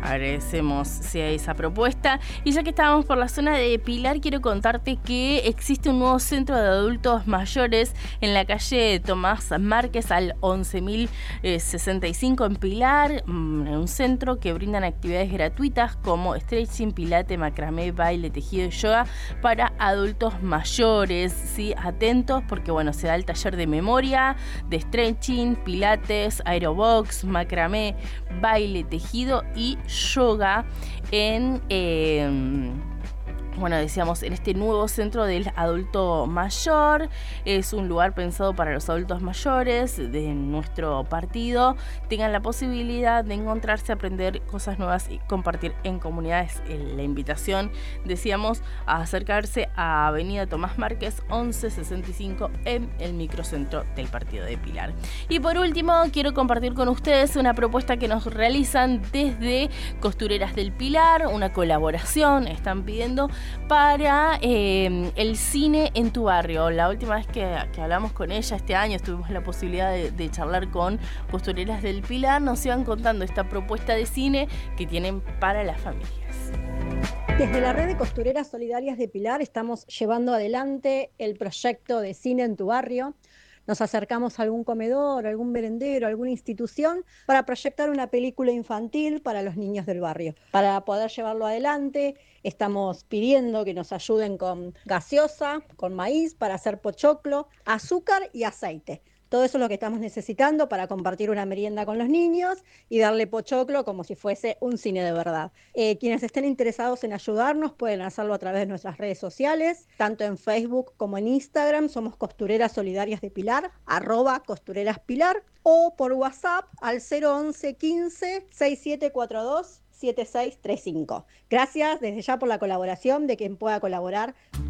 Agradecemos esa propuesta. Y ya que estábamos por la zona de Pilar, quiero contarte que existe un nuevo centro de adultos mayores en la calle Tomás Márquez al 11.065 en Pilar, un centro que brindan actividades gratuitas como stretching, pilate, macramé, baile, tejido y yoga para adultos mayores. Sí, atentos porque se da el taller de memoria, de stretching, pilates, aerobox, macramé, baile, tejido y yoga en decíamos, en este nuevo centro del adulto mayor. Es un lugar pensado para los adultos mayores de nuestro partido. Tengan la posibilidad de encontrarse, aprender cosas nuevas y compartir en comunidades. La invitación, decíamos, a acercarse a Avenida Tomás Márquez 1165 en el microcentro del partido de Pilar. Y por último, quiero compartir con ustedes una propuesta que nos realizan desde Costureras del Pilar, una colaboración, están pidiendo para el cine en tu barrio. La última vez que hablamos con ella este año, tuvimos la posibilidad de charlar con Costureras del Pilar, nos iban contando esta propuesta de cine que tienen para las familias. Desde la red de costureras solidarias de Pilar estamos llevando adelante el proyecto de cine en tu barrio. Nos acercamos a algún comedor, algún merendero, alguna institución para proyectar una película infantil para los niños del barrio. Para poder llevarlo adelante, estamos pidiendo que nos ayuden con gaseosa, con maíz para hacer pochoclo, azúcar y aceite. Todo eso es lo que estamos necesitando para compartir una merienda con los niños y darle pochoclo como si fuese un cine de verdad. Quienes estén interesados en ayudarnos pueden hacerlo a través de nuestras redes sociales, tanto en Facebook como en Instagram. Somos Costureras Solidarias de Pilar, @costureraspilar, o por WhatsApp al 011 15 6742 7635. Gracias desde ya por la colaboración de quien pueda colaborar.